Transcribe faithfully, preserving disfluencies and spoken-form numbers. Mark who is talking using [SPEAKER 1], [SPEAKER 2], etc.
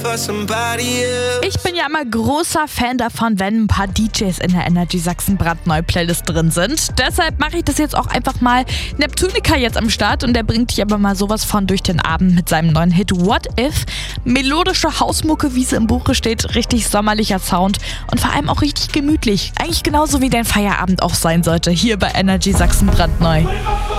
[SPEAKER 1] Ich bin ja immer großer Fan davon, wenn ein paar D Js in der Energy Sachsen brandneu Playlist drin sind. Deshalb mache ich das jetzt auch einfach mal. Neptunica jetzt am Start und der bringt dich aber mal sowas von durch den Abend mit seinem neuen Hit What If. Melodische Hausmucke, wie es im Buche steht, richtig sommerlicher Sound und vor allem auch richtig gemütlich. Eigentlich genauso wie dein Feierabend auch sein sollte, hier bei Energy Sachsen brandneu.